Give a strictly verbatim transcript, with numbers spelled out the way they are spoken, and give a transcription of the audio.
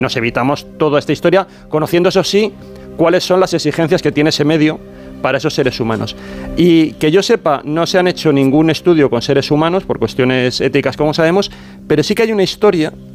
Nos evitamos toda esta historia, conociendo, eso sí, cuáles son las exigencias que tiene ese medio para esos seres humanos. Y que yo sepa, no se han hecho ningún estudio con seres humanos, por cuestiones éticas, como sabemos, pero sí que hay una historia